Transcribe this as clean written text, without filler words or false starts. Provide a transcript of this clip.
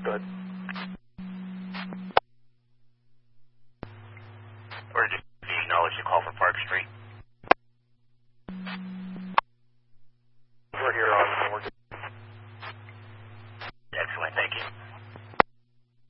Good. Or do you acknowledge the call from